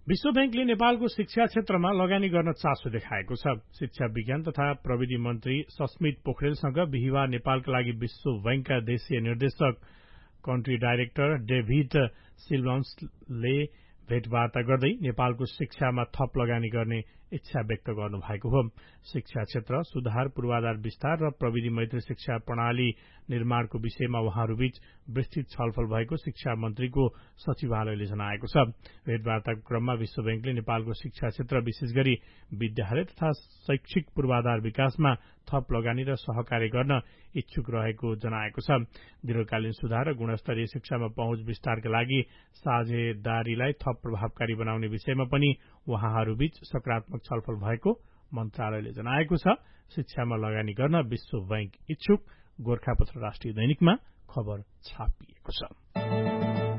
विश्व बैंकले नेपालको शिक्षा क्षेत्रमा लगानी गर्न चासो देखाएको छ। शिक्षा विज्ञान तथा प्रविधि मन्त्री सस्मित पोखरेलसँग बिहिबार नेपालका लागि विश्व बैंकका देशीय निर्देशक कन्ट्री डाइरेक्टर डेभिड सिल्भन्सले भेटवार्ता गर्दै नेपालको शिक्षामा थप लगानी गर्ने इच्छा व्यक्त गर्नु भएको हो। शिक्षा क्षेत्र सुधार, पूर्वाधार विस्तार र प्रविधि मैत्री शिक्षा प्रणाली निर्माणको विषयमा उहाँहरूबीच विस्तृत छलफल भएको शिक्षा मन्त्रीको सचिवालयले जनाएको छ। भेटवार्ताको क्रममा विश्व बैंकले नेपालको शिक्षा क्षेत्र विशेष गरी विद्यालय तथा शैक्षिक पूर्वाधार विकासमा थप लगानी र सहकार्य गर्न इच्छुक रहेको जनाएको छ। दीर्घकालीन सुधार र गुणस्तरीय शिक्षामा पहुँच विस्तारका लागि साझेदारीलाई थप प्रभावकारी बनाउने विषयमा पनि उहाँहरूबीच सकारात्मक छलफल भएको मन्त्रालयले जनाएको छ। शिक्षामा लगानी गर्न विश्व बैंक इच्छुक, गोरखापत्र राष्ट्रिय दैनिकमा खबर छापिएको छ।